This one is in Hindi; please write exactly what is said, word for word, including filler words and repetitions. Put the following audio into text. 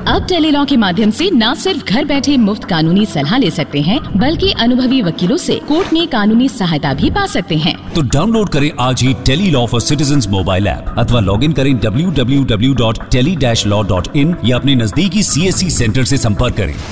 अब टेलीलॉ के माध्यम से न सिर्फ घर बैठे मुफ्त कानूनी सलाह ले सकते हैं, बल्कि अनुभवी वकीलों से कोर्ट में कानूनी सहायता भी पा सकते हैं। तो डाउनलोड करें आज ही Tele-Law for citizens mobile app अथवा लॉग इन करें W W W dot tele dash law dot in या अपने नजदीकी सी एस सी सेंटर से संपर्क करें।